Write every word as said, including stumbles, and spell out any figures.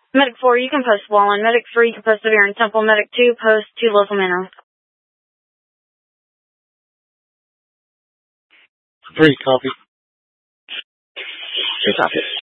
Medic four, you can post Wallen. Medic three, you can post Severe and Temple. Medic two, post to Local Manor. Three, copy. Good copy.